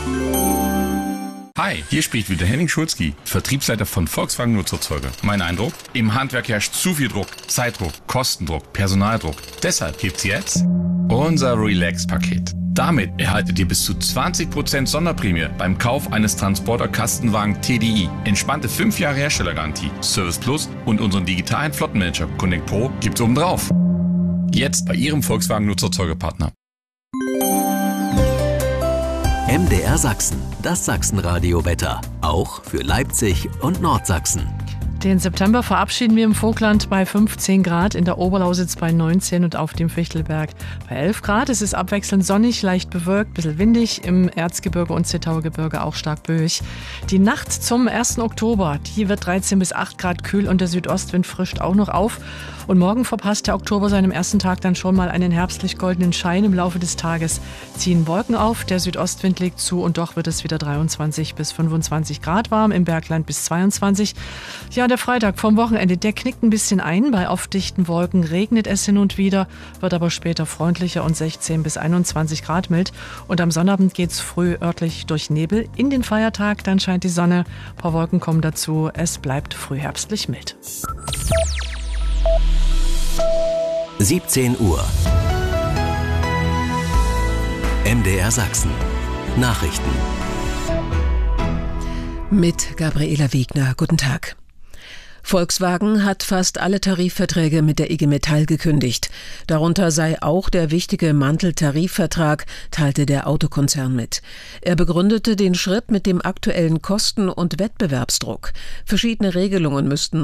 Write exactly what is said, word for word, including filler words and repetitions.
Hi, hier spricht wieder Henning Schulzki, Vertriebsleiter von Volkswagen Nutzerzeuger. Mein Eindruck? Im Handwerk herrscht zu viel Druck, Zeitdruck, Kostendruck, Personaldruck. Deshalb gibt's jetzt unser Relax-Paket. Damit erhaltet ihr bis zu zwanzig Prozent Sonderprämie beim Kauf eines Transporter-Kastenwagen T D I. Entspannte fünf Jahre Herstellergarantie, Service Plus und unseren digitalen Flottenmanager Connect Pro gibt's obendrauf. Jetzt bei Ihrem Volkswagen Nutzerzeugerpartner. M D R Sachsen, das Sachsenradio-Wetter. Auch für Leipzig und Nordsachsen. Den September verabschieden wir im Vogtland bei fünfzehn Grad, in der Oberlausitz bei neunzehn und auf dem Fichtelberg bei elf Grad. Es ist abwechselnd sonnig, leicht bewölkt, bisschen windig, im Erzgebirge und Zittauer Gebirge auch stark böig. Die Nacht zum ersten Oktober, die wird dreizehn bis acht Grad kühl und der Südostwind frischt auch noch auf. Und morgen verpasst der Oktober seinem ersten Tag dann schon mal einen herbstlich-goldenen Schein. Im Laufe des Tages ziehen Wolken auf, der Südostwind legt zu und doch wird es wieder dreiundzwanzig bis fünfundzwanzig Grad warm, im Bergland bis zweiundzwanzig. Ja, der Freitag vom Wochenende, der knickt ein bisschen ein. Bei oft dichten Wolken regnet es hin und wieder, wird aber später freundlicher und sechzehn bis einundzwanzig Grad mild. Und am Sonnabend geht es früh örtlich durch Nebel. In den Feiertag, dann scheint die Sonne, ein paar Wolken kommen dazu. Es bleibt frühherbstlich mild. siebzehn Uhr. M D R Sachsen. Nachrichten. Mit Gabriela Wegner. Guten Tag. Volkswagen hat fast alle Tarifverträge mit der I G Metall gekündigt. Darunter sei auch der wichtige Mantel-Tarifvertrag, teilte der Autokonzern mit. Er begründete den Schritt mit dem aktuellen Kosten- und Wettbewerbsdruck. Verschiedene Regelungen müssten